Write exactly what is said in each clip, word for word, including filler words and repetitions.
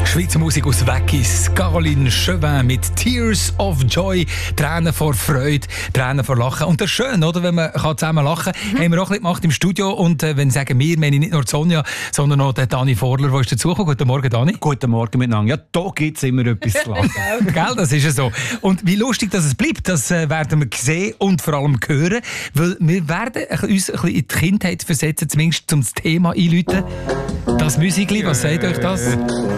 Schweizer Musik aus Weggis, Caroline Chauvin mit Tears of Joy, Tränen vor Freude, Tränen vor Lachen. Und das ist schön, oder, wenn man zusammen lachen kann. Mhm. Haben wir auch ein bisschen gemacht im Studio. Und äh, wenn ich sage wir, meine ich nicht nur Sonja, sondern auch den Dani Vorler, der ist dazugekommen. Guten Morgen, Dani. Guten Morgen miteinander. Ja, da gibt es immer etwas zu lachen. Gell, das ist ja so. Und wie lustig dass es bleibt, das äh, werden wir sehen und vor allem hören. Weil wir werden uns ein bisschen in die Kindheit versetzen, zumindest zum Thema einläuten. Das Musikli, was sagt euch das?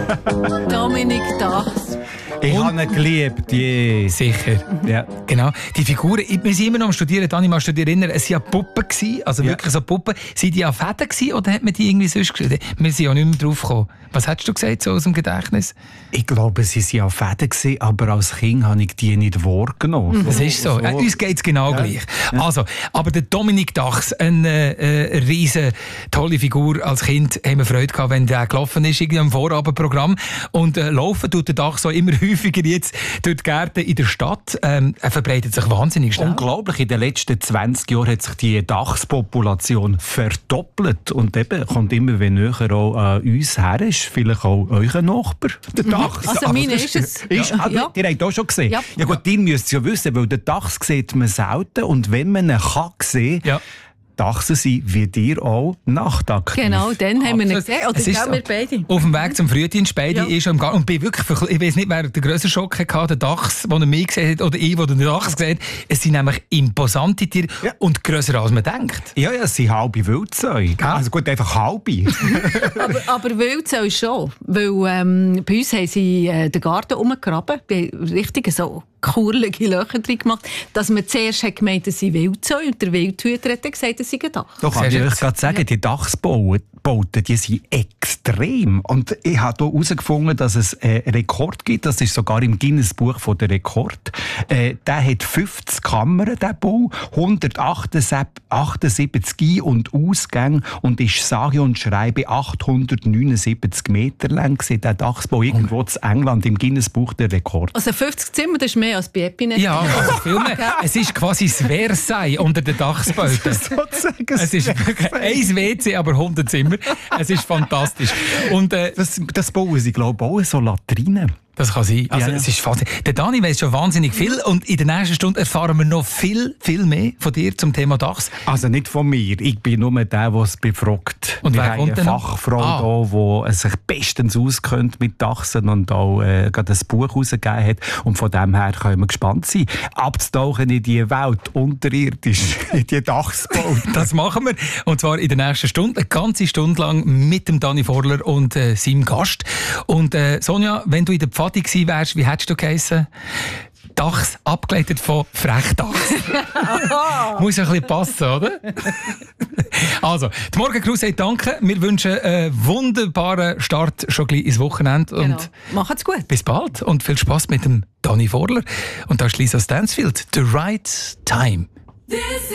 Dominik Dachs. Ich habe ihn geliebt, je. Sicher. Ja. Genau. Die Figuren, wir sind immer noch am Studieren, Dani, mal studieren erinnern, es waren ja Puppen, also wirklich ja. so Puppen. Sind die an Fäden gewesen, oder hat man die irgendwie sonst geschrieben? Wir sind ja nicht mehr drauf gekommen. Was hättest du gesagt, so aus dem Gedächtnis? Ich glaube, sie waren an Fäden gewesen, aber als Kind habe ich die nicht wahrgenommen. Das ist so. so. Äh, uns geht es genau ja. gleich. Ja. Also, aber der Dominik Dachs, eine äh, riesen tolle Figur. Als Kind haben wir Freude gehabt, wenn der gelaufen ist, irgendwie am Vorabendprogramm. Und äh, laufen tut der Dachs so immer häufiger jetzt durch die Gärten in der Stadt. Ähm, er verbreitet sich wahnsinnig schnell. Unglaublich. In den letzten zwanzig Jahren hat sich die Dachspopulation verdoppelt. Und eben kommt immer näher auch an uns her. Ist vielleicht auch euer Nachbar, der Dachs. Also meine ist es. Ist, ja. Ja. Ihr habt auch schon gesehen. Ja, ja gut, ja. Ihr müsst es ja wissen, weil den Dachs sieht man selten. Und wenn man ihn kann sehen, ja. Dachsen sind wie dir auch nachtaktiv. Genau, dann haben wir ihn gesehen. Oder ist so. Wir beide. Auf dem Weg zum Frühdienst, beide ja. ist am Gang. Und bin wirklich, ich weiß nicht, wer den grössten Schock hatte, der Dachs, den er mich gesehen hat, oder ich, der den Dachs gesehen hat. Es sind nämlich imposante Tiere ja. und grösser als man denkt. Ja, ja, es sind halbe Wildzäune. Ja. Also gut, einfach halbe. aber, aber Wildzäune schon. Weil ähm, bei uns haben sie äh, den Garten umgegraben, richtig so kurlige Löcher drin gemacht, dass man zuerst hat gemeint, es sind Wildzäune und der Wildhüter hat gesagt, es seien Dachs. Doch, kann ich euch gerade sagen, ja. die Dachsbauten, die sind extrem. Und ich habe hier herausgefunden, dass es einen Rekord gibt, das ist sogar im Guinness-Buch der Rekord. Äh, der hat fünfzig Kammern, der Bau, hundertachtundsiebzig Ein- und Ausgänge und ist sage und schreibe achthundertneunundsiebzig Meter lang, der Dachsbau irgendwo in England im Guinness-Buch der Rekord. Also fünfzig Zimmer, das ist mehr als bei Epinet. Ja, also viel mehr. Es ist quasi das Versailles unter den Dachsbauten. Es ist wirklich ein W C, aber hundert Zimmer. Es ist fantastisch. Und, äh, das, das bauen sie, glaube ich, auch so Latrinen. Das kann sein. Also, ja, ja. Es ist faszinierend. Der Dani weiss schon wahnsinnig viel und in der nächsten Stunde erfahren wir noch viel, viel mehr von dir zum Thema Dachs. Also nicht von mir. Ich bin nur der, der es befragt. Und wir wer haben eine Fachfrau, ah. die sich bestens auskennt mit Dachsen und auch äh, gerade ein Buch herausgegeben hat. Und von dem her können wir gespannt sein, abzutauchen in die Welt, unterirdisch, in die Dachsbauten. Das machen wir. Und zwar in der nächsten Stunde, eine ganze Stunde lang mit dem Dani Vorler und äh, seinem Gast. Und äh, Sonja, wenn du in der Pfadi gewesen wärst, wie hättest du geheissen? Dachs, abgeleitet von Frechdachs. Muss ein bisschen passen, oder? Also, die Morgencrew sagt danke. Wir wünschen einen wunderbaren Start schon gleich ins Wochenende. Genau. Und macht's gut. Bis bald und viel Spaß mit dem Dani Vorler. Und da ist Lisa Stansfield. The Right Time.